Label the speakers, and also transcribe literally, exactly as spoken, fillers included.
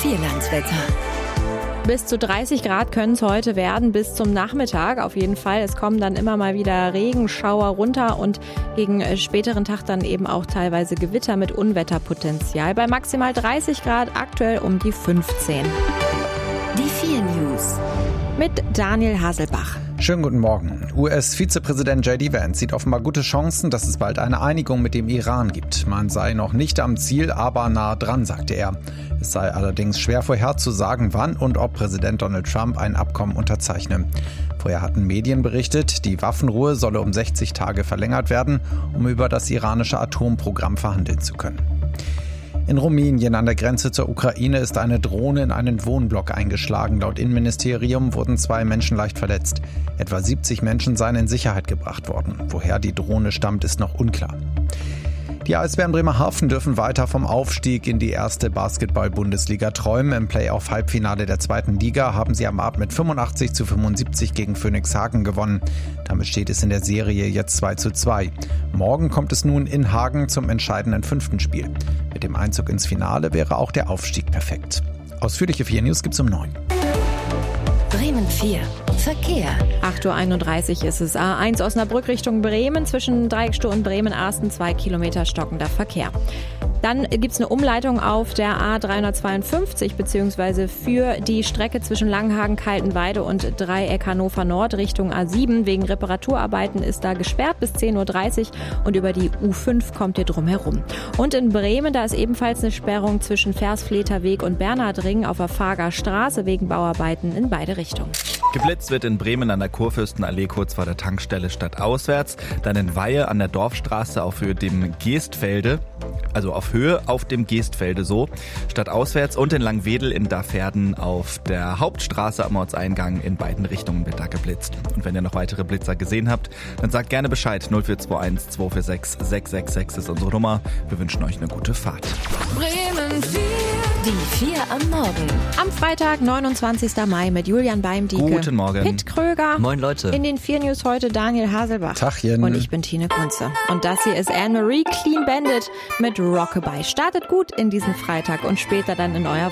Speaker 1: Vierlandswetter.
Speaker 2: Bis zu dreißig Grad können es heute werden, bis zum Nachmittag auf jeden Fall. Es kommen dann immer mal wieder Regenschauer runter und gegen späteren Tag dann eben auch teilweise Gewitter mit Unwetterpotenzial. Bei maximal dreißig Grad, aktuell um die fünfzehn.
Speaker 1: Die vier News.
Speaker 2: Mit Daniel Haselbach.
Speaker 3: Schönen guten Morgen. U S-Vizepräsident J D Vance sieht offenbar gute Chancen, dass es bald eine Einigung mit dem Iran gibt. Man sei noch nicht am Ziel, aber nah dran, sagte er. Es sei allerdings schwer vorherzusagen, wann und ob Präsident Donald Trump ein Abkommen unterzeichne. Vorher hatten Medien berichtet, die Waffenruhe solle um sechzig Tage verlängert werden, um über das iranische Atomprogramm verhandeln zu können. In Rumänien an der Grenze zur Ukraine ist eine Drohne in einen Wohnblock eingeschlagen. Laut Innenministerium wurden zwei Menschen leicht verletzt. Etwa siebzig Menschen seien in Sicherheit gebracht worden. Woher die Drohne stammt, ist noch unklar. Die Eisbären Bremerhaven dürfen weiter vom Aufstieg in die erste Basketball-Bundesliga träumen. Im Play-off-Halbfinale der zweiten Liga haben sie am Abend mit fünfundachtzig zu fünfundsiebzig gegen Phoenix Hagen gewonnen. Damit steht es in der Serie jetzt zwei zu zwei. Morgen kommt es nun in Hagen zum entscheidenden fünften Spiel. Mit dem Einzug ins Finale wäre auch der Aufstieg perfekt. Ausführliche vier News gibt's um neun.
Speaker 1: Bremen vier. Verkehr.
Speaker 2: acht Uhr einunddreißig ist es. A eins Osnabrück Richtung Bremen. Zwischen Dreieckstuhl und Bremen-Arsten zwei Kilometer stockender Verkehr. Dann gibt es eine Umleitung auf der A dreihundertzweiundfünfzig bzw. für die Strecke zwischen Langenhagen, Kaltenweide und Dreieck Hannover Nord Richtung A sieben. Wegen Reparaturarbeiten ist da gesperrt bis zehn Uhr dreißig und über die U fünf kommt ihr drum herum. Und in Bremen, da ist ebenfalls eine Sperrung zwischen Versfleter Weg und Bernhardring auf der Fager Straße wegen Bauarbeiten in beide Richtungen.
Speaker 4: Geblitzt wird in Bremen an der Kurfürstenallee kurz vor der Tankstelle stadtauswärts, dann in Weihe an der Dorfstraße auf Höhe dem Geestfelde, also auf Höhe auf dem Geestfelde so, stadtauswärts und in Langwedel in Dafferden auf der Hauptstraße am Ortseingang in beiden Richtungen wird da geblitzt. Und wenn ihr noch weitere Blitzer gesehen habt, dann sagt gerne Bescheid. null vier zwei eins zwei vier sechs sechs sechs sechs ist unsere Nummer. Wir wünschen euch eine gute Fahrt.
Speaker 1: Bremen vier. Die vier am Morgen.
Speaker 2: Am Freitag, neunundzwanzigsten Mai mit Julian Beimdieke.
Speaker 4: Guten Morgen.
Speaker 2: Pitt Kröger.
Speaker 5: Moin Leute.
Speaker 2: In den vier News heute Daniel Haselbach.
Speaker 3: Tachchen.
Speaker 2: Und ich bin Tine Kunze. Und das hier ist Anne-Marie Clean Bandit mit Rockabye. Startet gut in diesen Freitag und später dann in euer